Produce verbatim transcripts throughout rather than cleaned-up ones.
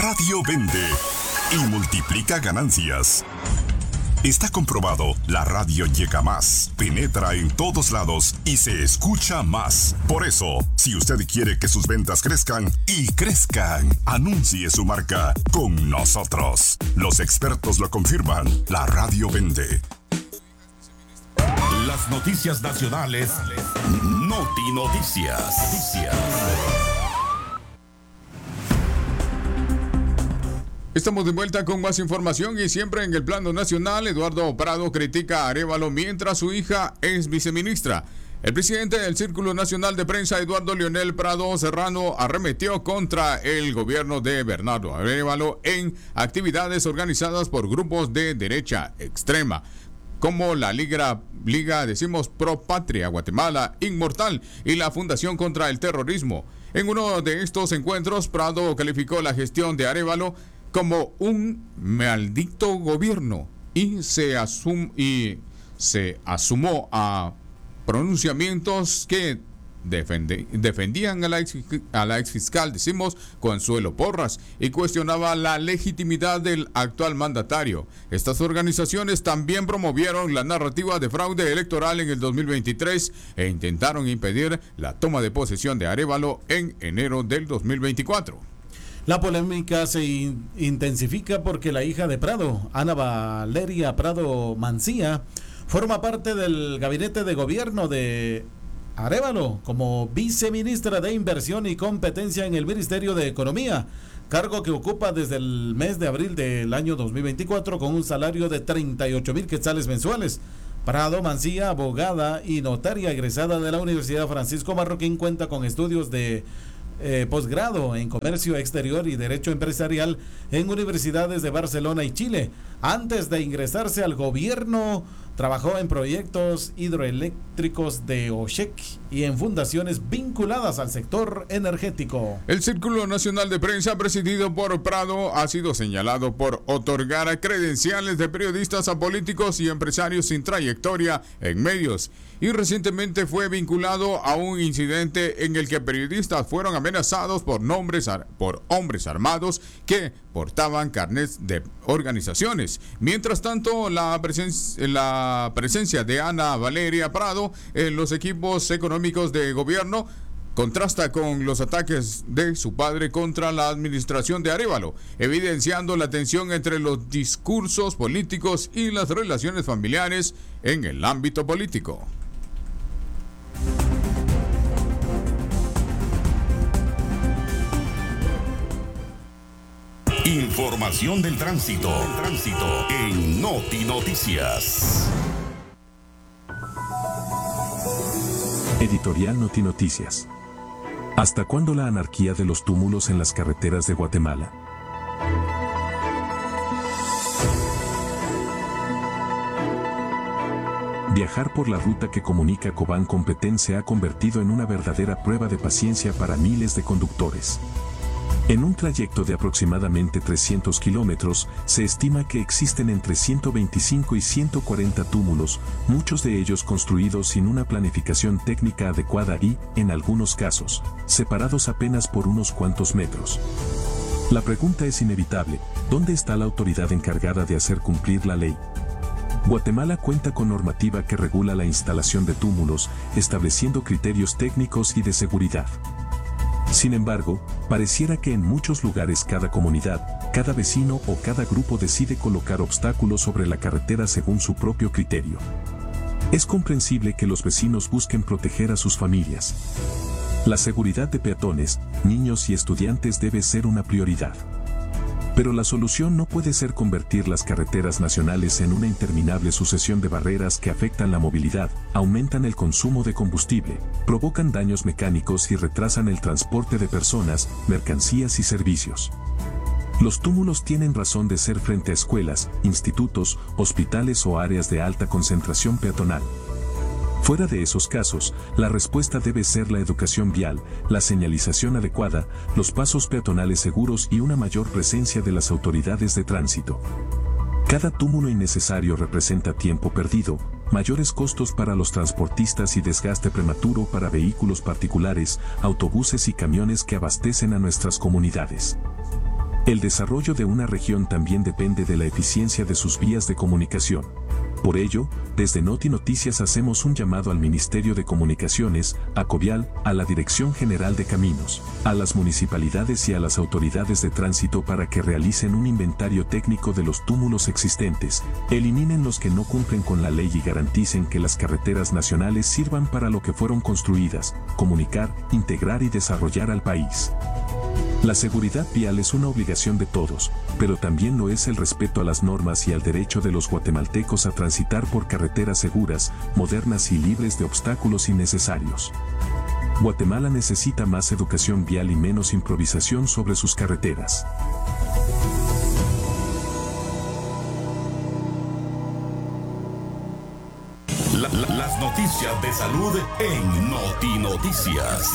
radio vende y multiplica ganancias. Está comprobado, la radio llega más, penetra en todos lados y se escucha más. Por eso, si usted quiere que sus ventas crezcan y crezcan, anuncie su marca con nosotros. Los expertos lo confirman, la radio vende. Las noticias nacionales, Noti Noticias. Noticias. Estamos de vuelta con más información y siempre en el plano nacional. Eduardo Prado critica a Arévalo mientras su hija es viceministra. El presidente del Círculo Nacional de Prensa, Eduardo Leonel Prado Serrano, arremetió contra el gobierno de Bernardo Arévalo en actividades organizadas por grupos de derecha extrema, como la Liga, Liga decimos, Pro Patria Guatemala Inmortal y la Fundación contra el Terrorismo. En uno de estos encuentros, Prado calificó la gestión de Arévalo como un maldito gobierno y se, asum y se asumó a pronunciamientos que defende defendían a la, ex a la exfiscal, decimos, Consuelo Porras, y cuestionaba la legitimidad del actual mandatario. Estas organizaciones también promovieron la narrativa de fraude electoral en el dos mil veintitrés e intentaron impedir la toma de posesión de Arévalo en enero del dos mil veinticuatro. La polémica se in intensifica porque la hija de Prado, Ana Valeria Prado Mancía, forma parte del gabinete de gobierno de Arévalo como viceministra de Inversión y Competencia en el Ministerio de Economía, cargo que ocupa desde el mes de abril del año dos mil veinticuatro con un salario de treinta y ocho mil quetzales mensuales. Prado Mancía, abogada y notaria egresada de la Universidad Francisco Marroquín, cuenta con estudios de Eh, posgrado en Comercio Exterior y Derecho Empresarial en universidades de Barcelona y Chile. Antes de ingresarse al gobierno, trabajó en proyectos hidroeléctricos de OSHEC y en fundaciones vinculadas al sector energético. El Círculo Nacional de Prensa, presidido por Prado, ha sido señalado por otorgar credenciales de periodistas a políticos y empresarios sin trayectoria en medios, y recientemente fue vinculado a un incidente en el que periodistas fueron amenazados por, nombres, por hombres armados que portaban carnets de organizaciones. Mientras tanto, la, presen la presencia de Ana Valeria Prado en los equipos económicos de gobierno contrasta con los ataques de su padre contra la administración de Arévalo, evidenciando la tensión entre los discursos políticos y las relaciones familiares en el ámbito político. Información del tránsito, del tránsito en Noti Noticias. Editorial Noti Noticias. ¿Hasta cuándo la anarquía de los túmulos en las carreteras de Guatemala? Viajar por la ruta que comunica Cobán con Petén se ha convertido en una verdadera prueba de paciencia para miles de conductores. En un trayecto de aproximadamente trescientos kilómetros, se estima que existen entre ciento veinticinco y ciento cuarenta túmulos, muchos de ellos construidos sin una planificación técnica adecuada y, en algunos casos, separados apenas por unos cuantos metros. La pregunta es inevitable: ¿dónde está la autoridad encargada de hacer cumplir la ley? Guatemala cuenta con normativa que regula la instalación de túmulos, estableciendo criterios técnicos y de seguridad. Sin embargo, pareciera que en muchos lugares cada comunidad, cada vecino o cada grupo decide colocar obstáculos sobre la carretera según su propio criterio. Es comprensible que los vecinos busquen proteger a sus familias. La seguridad de peatones, niños y estudiantes debe ser una prioridad. Pero la solución no puede ser convertir las carreteras nacionales en una interminable sucesión de barreras que afectan la movilidad, aumentan el consumo de combustible, provocan daños mecánicos y retrasan el transporte de personas, mercancías y servicios. Los túmulos tienen razón de ser frente a escuelas, institutos, hospitales o áreas de alta concentración peatonal. Fuera de esos casos, la respuesta debe ser la educación vial, la señalización adecuada, los pasos peatonales seguros y una mayor presencia de las autoridades de tránsito. Cada túmulo innecesario representa tiempo perdido, mayores costos para los transportistas y desgaste prematuro para vehículos particulares, autobuses y camiones que abastecen a nuestras comunidades. El desarrollo de una región también depende de la eficiencia de sus vías de comunicación. Por ello, desde Noti Noticias hacemos un llamado al Ministerio de Comunicaciones, a Covial, a la Dirección General de Caminos, a las municipalidades y a las autoridades de tránsito para que realicen un inventario técnico de los túmulos existentes, eliminen los que no cumplen con la ley y garanticen que las carreteras nacionales sirvan para lo que fueron construidas, comunicar, integrar y desarrollar al país. La seguridad vial es una obligación de todos, pero también lo es el respeto a las normas y al derecho de los guatemaltecos a transitar por carreteras seguras, modernas y libres de obstáculos innecesarios. Guatemala necesita más educación vial y menos improvisación sobre sus carreteras. La, la, las noticias de salud en Noti Noticias.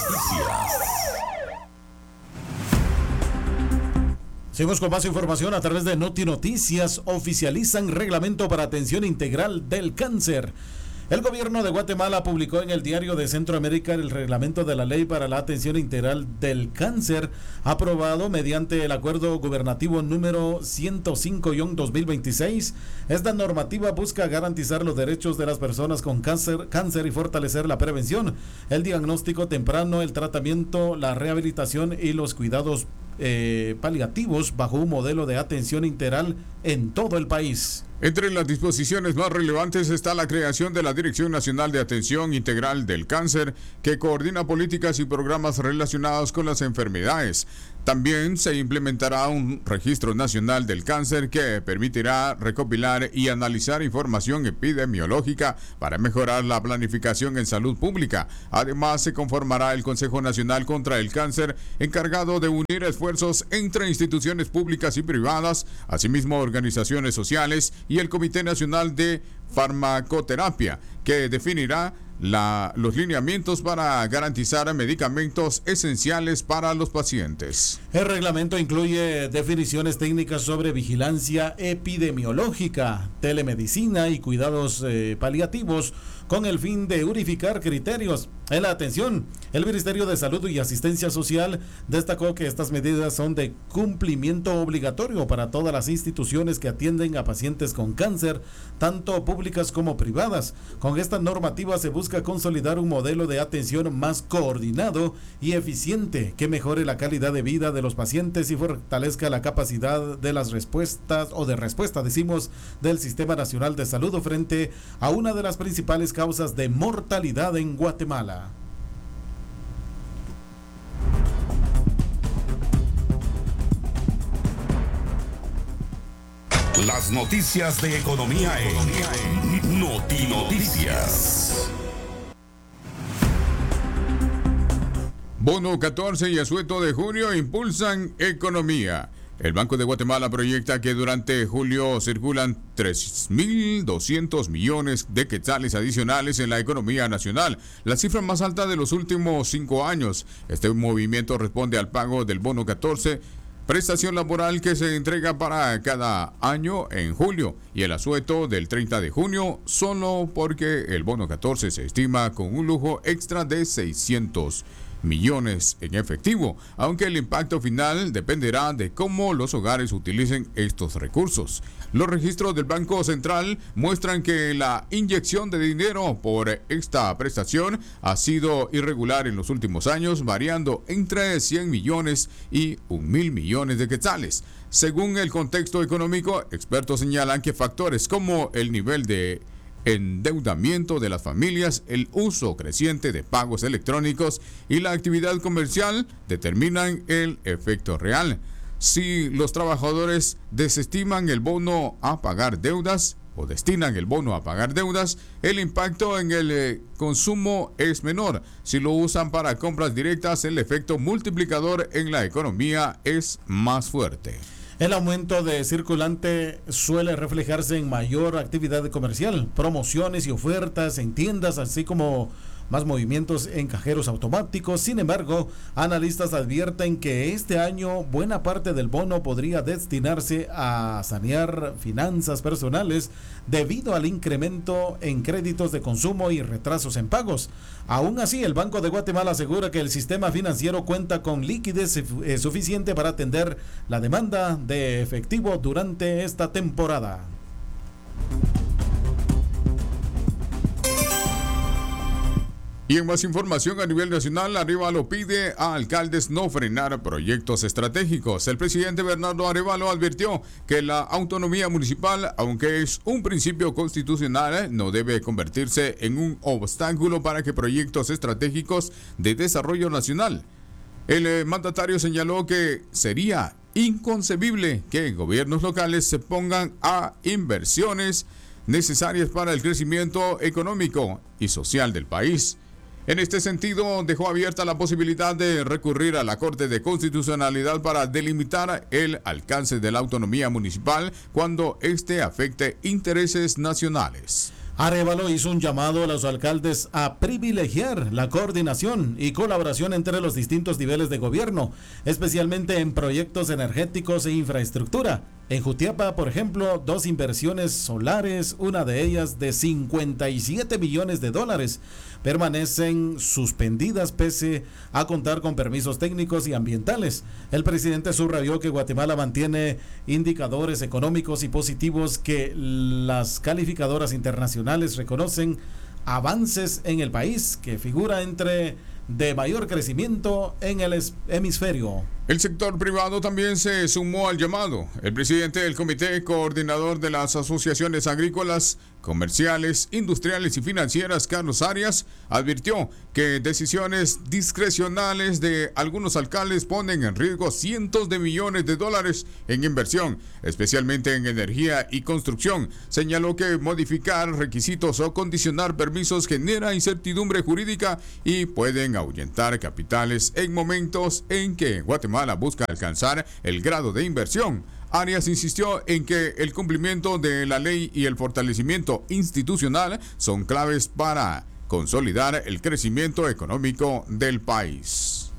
Seguimos con más información a través de Noti Noticias. Oficializan reglamento para atención integral del cáncer. El gobierno de Guatemala publicó en el Diario de Centroamérica el reglamento de la Ley para la Atención Integral del Cáncer, aprobado mediante el Acuerdo Gubernativo número ciento cinco guión dos mil veintiséis. Esta normativa busca garantizar los derechos de las personas con cáncer, cáncer y fortalecer la prevención, el diagnóstico temprano, el tratamiento, la rehabilitación y los cuidados eh, paliativos bajo un modelo de atención integral en todo el país. Entre las disposiciones más relevantes está la creación de la Dirección Nacional de Atención Integral del Cáncer, que coordina políticas y programas relacionados con las enfermedades. También se implementará un registro nacional del cáncer que permitirá recopilar y analizar información epidemiológica para mejorar la planificación en salud pública. Además, se conformará el Consejo Nacional contra el Cáncer, encargado de unir esfuerzos entre instituciones públicas y privadas, asimismo organizaciones sociales, y el Comité Nacional de Farmacoterapia, que definirá La, los lineamientos para garantizar medicamentos esenciales para los pacientes. El reglamento incluye definiciones técnicas sobre vigilancia epidemiológica, telemedicina y cuidados eh, paliativos, con el fin de unificar criterios en la atención. El Ministerio de Salud y Asistencia Social destacó que estas medidas son de cumplimiento obligatorio para todas las instituciones que atienden a pacientes con cáncer, tanto públicas como privadas. Con esta normativa se busca consolidar un modelo de atención más coordinado y eficiente que mejore la calidad de vida de los pacientes y fortalezca la capacidad de las respuestas o de respuesta, decimos, del Sistema Nacional de Salud frente a una de las principales causas de mortalidad en Guatemala. Las noticias de economía en Noti Noticias. Bono catorce y asueto de junio impulsan economía. El Banco de Guatemala proyecta que durante julio circulan tres mil doscientos millones de quetzales adicionales en la economía nacional, la cifra más alta de los últimos cinco años. Este movimiento responde al pago del bono catorce, prestación laboral que se entrega para cada año en julio, y el asueto del treinta de junio, solo porque el bono catorce se estima con un lujo extra de seiscientos millones en efectivo, aunque el impacto final dependerá de cómo los hogares utilicen estos recursos. Los registros del Banco Central muestran que la inyección de dinero por esta prestación ha sido irregular en los últimos años, variando entre cien millones y un mil millones de quetzales. Según el contexto económico, expertos señalan que factores como el nivel de endeudamiento de las familias, el uso creciente de pagos electrónicos y la actividad comercial determinan el efecto real. Si los trabajadores desestiman el bono a pagar deudas o destinan el bono a pagar deudas, el impacto en el eh, consumo es menor. Si lo usan para compras directas, el efecto multiplicador en la economía es más fuerte. El aumento de circulante suele reflejarse en mayor actividad comercial, promociones y ofertas en tiendas, así como más movimientos en cajeros automáticos. Sin embargo, analistas advierten que este año buena parte del bono podría destinarse a sanear finanzas personales debido al incremento en créditos de consumo y retrasos en pagos. Aún así, el Banco de Guatemala asegura que el sistema financiero cuenta con liquidez eh, suficiente para atender la demanda de efectivo durante esta temporada. Y en más información a nivel nacional, Arévalo pide a alcaldes no frenar proyectos estratégicos. El presidente Bernardo Arévalo advirtió que la autonomía municipal, aunque es un principio constitucional, no debe convertirse en un obstáculo para que proyectos estratégicos de desarrollo nacional. El eh, mandatario señaló que sería inconcebible que gobiernos locales se pongan a inversiones necesarias para el crecimiento económico y social del país. En este sentido, dejó abierta la posibilidad de recurrir a la Corte de Constitucionalidad para delimitar el alcance de la autonomía municipal cuando éste afecte intereses nacionales. Arévalo hizo un llamado a los alcaldes a privilegiar la coordinación y colaboración entre los distintos niveles de gobierno, especialmente en proyectos energéticos e infraestructura. En Jutiapa, por ejemplo, dos inversiones solares, una de ellas de cincuenta y siete millones de dólares, permanecen suspendidas pese a contar con permisos técnicos y ambientales. El presidente subrayó que Guatemala mantiene indicadores económicos y positivos que las calificadoras internacionales reconocen avances en el país, que figura entre de mayor crecimiento en el hemisferio. El sector privado también se sumó al llamado. El presidente del Comité Coordinador de las Asociaciones Agrícolas, Comerciales, Industriales y Financieras, Carlos Arias, advirtió que decisiones discrecionales de algunos alcaldes ponen en riesgo cientos de millones de dólares en inversión, especialmente en energía y construcción. Señaló que modificar requisitos o condicionar permisos genera incertidumbre jurídica y pueden ahuyentar capitales en momentos en que Guatemala busca alcanzar el grado de inversión. Arias insistió en que el cumplimiento de la ley y el fortalecimiento institucional son claves para consolidar el crecimiento económico del país.